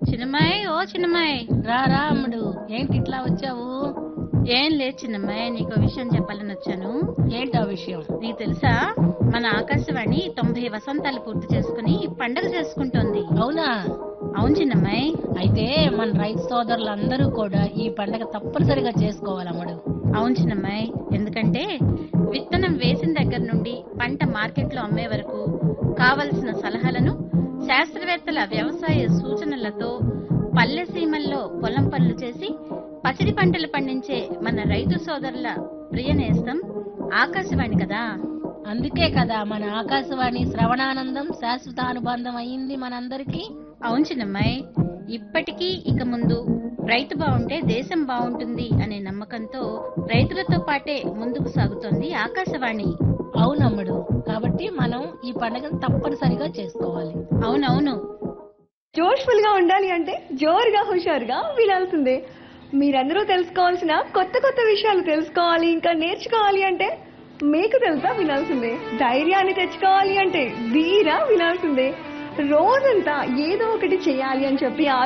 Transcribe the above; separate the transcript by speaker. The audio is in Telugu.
Speaker 1: చిన్నమ్మాయి, ఓ చిన్నమ్మాయి.
Speaker 2: రా రా అమ్ముడు, ఏంటి ఇట్లా వచ్చావు?
Speaker 1: ఏం లేదు చిన్నమ్మాయి, నీకో విషయం చెప్పాలని వచ్చాను.
Speaker 2: ఏంటా విషయం?
Speaker 1: నీకు తెలుసా, మన ఆకాశవాణి 90 వసంతాలు పూర్తి చేసుకుని పండగ చేసుకుంటోంది.
Speaker 2: అవునా?
Speaker 1: అవును చిన్నమ్మాయి.
Speaker 2: అయితే మన రైతు సోదరులందరూ కూడా ఈ పండగ తప్పనిసరిగా చేసుకోవాలి అమ్ముడు.
Speaker 1: అవును చిన్నమ్మాయి, ఎందుకంటే విత్తనం వేసిన దగ్గర నుండి పంట మార్కెట్లో అమ్మే వరకు కావలసిన సలహాలను శాస్త్రవేత్తల వ్యవసాయ సూచనలతో పల్లె సీమల్లో పొలం పనులు చేసి పసిడి పంటలు పండించే మన రైతు సోదరుల ప్రియ నేస్తం ఆకాశవాణి కదా.
Speaker 2: అందుకే కదా మన ఆకాశవాణి శ్రవణానందం శాశ్వత అనుబంధం అయింది మనందరికీ.
Speaker 1: అవును చిన్నమ్మాయి, ఇప్పటికీ ఇక ముందు రైతు బాగుంటే దేశం బాగుంటుంది అనే నమ్మకంతో రైతులతో పాటే ముందుకు సాగుతోంది ఆకాశవాణి.
Speaker 2: అవునమ్ముడు, కాబట్టి మనం ఈ పండగను తప్పనిసరిగా చేసుకోవాలి.
Speaker 1: అవునవును.
Speaker 3: జోష్ఫుల్ గా ఉండాలి అంటే జోరుగా హుషారుగా వినాల్సిందే. మీరందరూ తెలుసుకోవాల్సిన కొత్త కొత్త విషయాలు తెలుసుకోవాలి, ఇంకా నేర్చుకోవాలి అంటే మీకు తెలుసా వినాల్సిందే. ధైర్యాన్ని తెచ్చుకోవాలి అంటే వీరా వినాల్సిందే. రోజంతా ఏదో ఒకటి చేయాలి అని చెప్పి